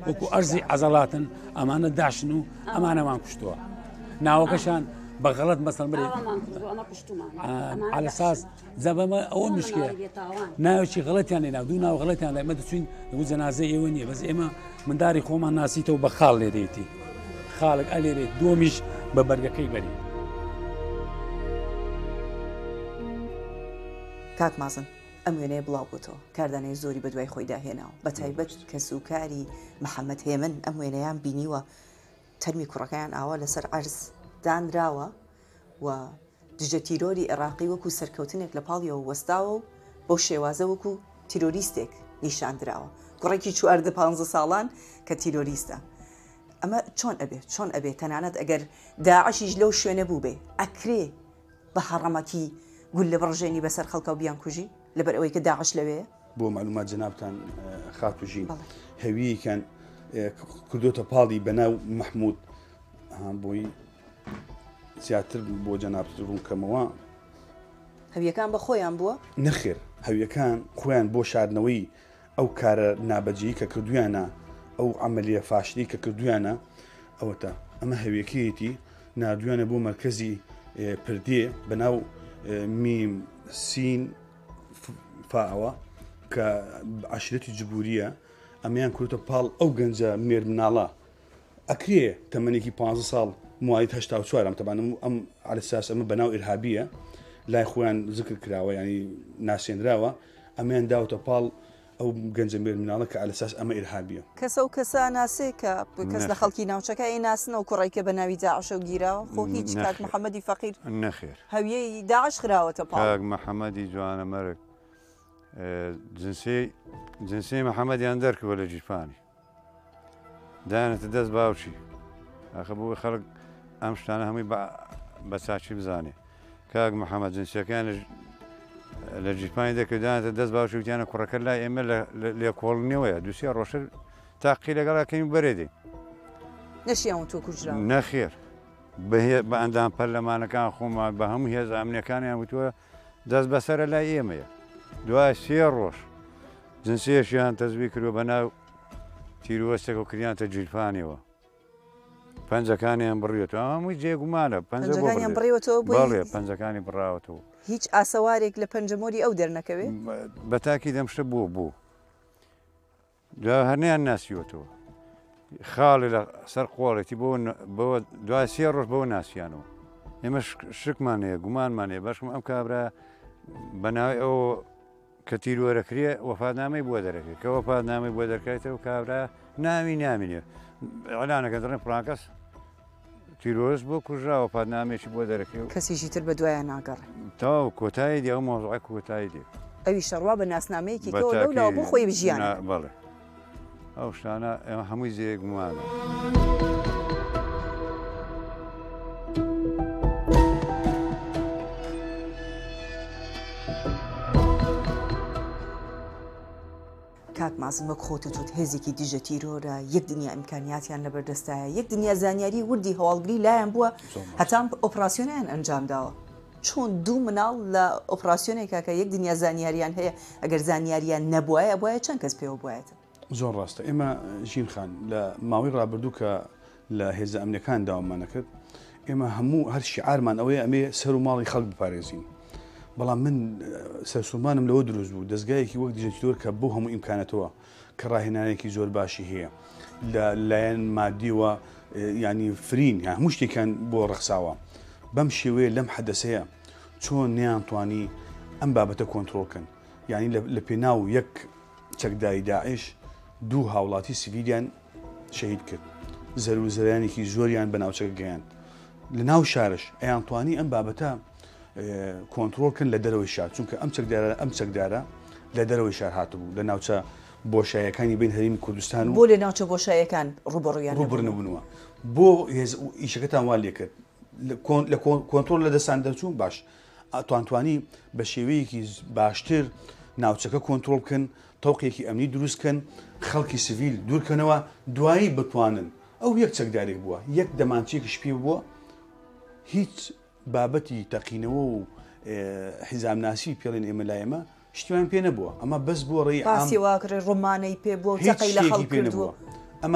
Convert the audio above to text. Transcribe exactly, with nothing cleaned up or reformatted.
وەکو ئەرزی عەزەڵاتن ئەمانە داشن و ئەمانەمان کوشتووە ناوەکەشان بەغەڵەت مەسەڵ بێت عەلەساس زەبەمە ئەوە مشکلە ناوێکی غەڵەتیان لێنا دوو ناو غەڵەتیان لە ئێمە دەچوین دەبوو جەنازەی ئێوە نییە بەس ئێمە منداری خۆمان ناسیتەوە بە خاڵ لێدەیەتی خاڵک ئەلێرێت دۆمیش بە بەرگەکەی بەری کاک مازن ئەم وێنەیە بڵاو بووتەوە کاردانەی زۆری بە دوای خۆی داهێناوە بە تایبەت کە سوکاری محەممەد هێمن ئەم وێنەیان بینیوە تەرمی کوڕەکەیان ئاوا لەسەر عەرز دانراوە و دژە تیرۆری عێراقی وەکو سەرکەوتنێک لە پاڵیەوە وەستاوە و بۆ شێوازە وەکو تیرۆریستێک نیشاندراوە کوڕێکی چواردە پانزە ساڵان کە تیرۆریستە ئەمە چۆن ئەبێت چۆن ئەبێت تەنانەت ئەگەر داعشیش لەو شوێنە بوو بێ ئەکرێ بە حەڕەمەکی گول لە بڕژێنی بەسەر خەڵکە و بیان کوژی لەبەر ئەوەی کە داعش لەوەیە بۆ معلومات جەنابتان خاتوژین هەویەکان کردوتە پاڵی بەناو مەحموود بۆی زیاتر بۆ جەنابتر ڕوونکەمەوە هەویەکان بە خۆیان بووە نەخێر هەویەکان خۆیان بۆ شاردنەوەی ئەو کارە نابەجی کە کردویانە ئەو عملیە فاشلی کە کردویانە ئەوەتە ئەمە هەویەکەیەتی نردویانە بۆ مرکزی پردێ بەناو میم سین فاوە کە عەشیرەتی جبوریە ئەمەیان کورتە پاڵ ئەو گەنجە مێر مناڵە ئەکرێ تەمەنێکی پانزە ساڵ موایت هەشتا و چوارم تەبانم ئەم عەلەساس ئەمە بەناو ئیرهابیە لای خۆیان ذکر کراوە ینی ناسێنراوە ئەمەیان داوتە پاڵ ئەو گەنجە مێر مناڵە کە ئەلەساس ئەمە ئیرهابیە کەسە و کەسە ناسێ کە کەس لە خەڵکی ناوچەکە ئەی ناسنەوە کوڕێکە بە ناوی داعشە و گیراوە خۆ هیچ کاک محەممەدی فەقیر نەخێر هەویەی داعش خراوەتە پاڵ کاک محەممەدی جوانە مەرگ جنسی جنسی محەممەدیان دەرکەوە لە جیرفانی دایانێتە دەست باوچی ئاخە بۆی خەڵک ئەم شتانە هەمووی بە چاچی بزانێ کاک محەممەد جنسیەکان لە جیرپانی دەکردانێتە دەست باوشی وتیانە کوڕەکە لای ئێمە لێ کۆڵنیەوەیە دووسیا ڕۆژە تاقی لەگەڵاکەمی بەرێدەین نەشیان تۆ کوژرا نەخێر بە ئەندام پەرلەمانەکان خۆمان بە هەموو هێز ئەمنیەکانیان وتووە دەست بەسەرە لای ئێمەیە دوای سێ ڕۆژ جنسیەشیان تەزوی کردووە بە ناو تیرۆستێک و کریانتە جیرفانیەوە پەنجەکانیان بڕیێتەوە هەمووی جێگومانە پەنجەکانیان بڕیوەتەوە بەڵێ پەنجەکانی بڕاوەتەوە هیچ ئاسەوارێک لە پەنجەمۆری ئەو دەرنەکەوێت بە تاکی دەمشتە بوو بوو جا هەرنیان ناسیوەتەوە خاڵی لە سەر قۆڵێتی بۆ دوای سێ ڕۆژ بەوە ناسییانەوە ئێمە شکمان هەیە گومانمان هەیە باشم ئەم کابرا بەناوی ئەو کە تیرۆرەکرێ وەفادنامەی بۆ دەرەکەێت کە وەفادنامەی بۆ دەرکێتەوە کابرا ناوی نامینێ ئەلانەکە دەڕێن پڵانکەس تیرۆز بۆ کوژرا وەفادنامێکی بۆ دەرەکەوە کەسیشی تر بە دوایان ناگەڕێ تاو کۆتایی دی ئەو مۆزوعی کۆتایی دی ئەوی شەڕوا بە ناسنامەیەکی لەولاوە بۆ خۆی بژیانە بەڵێ ئەو شتانە ئێمە هەمووی جێگومانە کاک مازن وەک خۆتە توت هێزێکی دیژە تیرۆرە یەک دنیا ئیمکانیاتیان لەبەردەستایە یەک دنیا زانیاری وردی هەواڵگری لایەن بووە هەتام ئۆپراسیۆنیان ئەنجامداوە چۆن دوو مناڵ لە ئۆپراسیۆنێکا کە یەک دنیا زانیاریان هەیە ئەگەر زانیاریان نەبووایە بواە چەند کەس پێوە بواێتە زۆر ڕاستە ئێمە ژین خان لە ماوەی ڕابردوو کە لە هێزە ئەمنەکان داوامانە کرد ئێمە هەموو هەر شیعارمان ئەوەیە ئەمێ سەر و ماڵی خەڵک بپارێزین بەڵام من سەرسومانم لەوە دروست بوو دەستگایەکی وەک دیژەتیۆر کە بۆ هەموو ئیمکانەتەوە کە ڕاهێنانێکی زۆر باشی هەیە لە لایەن مادیوە ینی فرین یان هەموو شتێکان بۆ ڕەخساوە بەم شێوەیە لەم حەدەسەیە چۆن نەیانتوانی ئەم بابەتە کۆنتترۆلکەن یعنی لە پێناو یەک چەکداری داعش دوو هاوڵاتی سیڤیلیان شەهید کرد زەر و زەرانێکی زۆریان بە ناوچەکە گەیاند لە ناو شارش ئەیانتوانی ئەم بابەتە کۆنتترۆلکن لە دەرەوەی شار چونکە ئەم چەکدارە ئەم چەکدارە لە دەرەوەی شار هاتبوو لە ناوچە بۆشایەکانی بین هەرمی کوردستان و بۆ لە ناوچە بۆشایەکان ڕوبڕویان ڕوبڕنەبوونەوە بۆ ئیشەکەتان وا لێ کرد لە کۆنتترۆل لە دەستان دەچوون باش توانتوانی بە شێوەیەکی باشتر ناوچەکە کۆنتترۆل بکەن تەوقێکی ئەمنی دروستکەن خەڵکی سڤیل دوورکەنەوە دوایی بتوانن ئەو یەک چەکدارێک بووە یەک دەمانچێکیش پێ بووە هیچ بابەتی تەقینەوە و حیزامناسی پێڵێن ئێمە لایەمە شتیان پێ نەبووە ئەمە بەس بۆ ڕێی باسی واکرێ ڕۆمانەی پێ بووە و چەقەی لە خەڵک کردووە